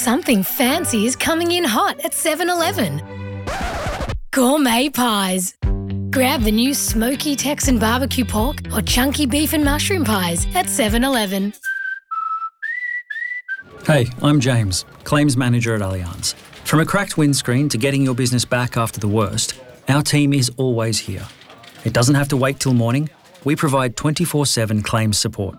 Something fancy is coming in hot at 7-Eleven. Gourmet pies. Grab the new smoky Texan barbecue pork or chunky beef and mushroom pies at 7-Eleven. Hey, I'm James, Claims Manager at Allianz. From a cracked windscreen to getting your business back after the worst, our team is always here. It doesn't have to wait till morning. We provide 24/7 claims support.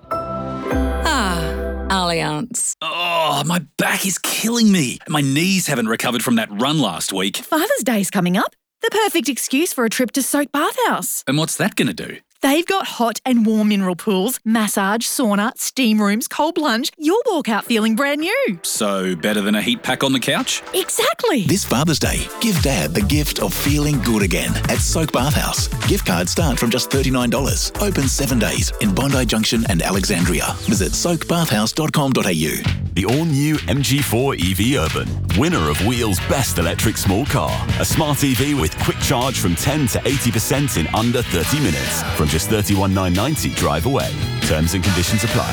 Allianz. Oh, my back is killing me. My knees haven't recovered from that run last week. Father's Day's coming up. The perfect excuse for a trip to Soak Bathhouse. And what's that going to do? They've got hot and warm mineral pools, massage, sauna, steam rooms, cold plunge. You'll walk out feeling brand new. So better than a heat pack on the couch? Exactly. This Father's Day, give Dad the gift of feeling good again at Soak Bathhouse. Gift cards start from just $39. Open 7 days in Bondi Junction and Alexandria. Visit soakbathhouse.com.au. The all-new MG4 EV Urban, winner of Wheel's Best Electric Small Car. A smart EV with quick charge from 10 to 80% in under 30 minutes. From just $31,990 drive away. Terms and conditions apply.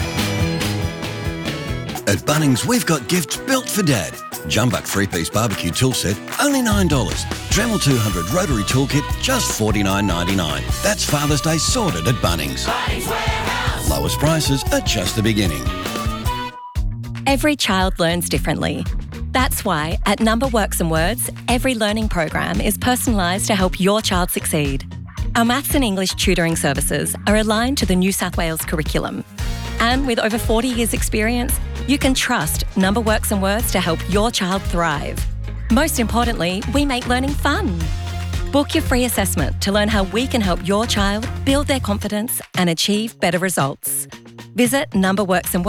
At Bunnings, we've got gifts built for Dad. Jumbuck 3-piece barbecue tool set, only $9. Dremel 200 rotary toolkit, just $49.99. That's Father's Day sorted at Bunnings. Bunnings Warehouse. Lowest prices are just the beginning. Every child learns differently. That's why at Number Works and Words, every learning program is personalised to help your child succeed. Our maths and English tutoring services are aligned to the New South Wales curriculum. And with over 40 years' experience, you can trust Number Works and Words to help your child thrive. Most importantly, we make learning fun. Book your free assessment to learn how we can help your child build their confidence and achieve better results. Visit Number Works and Words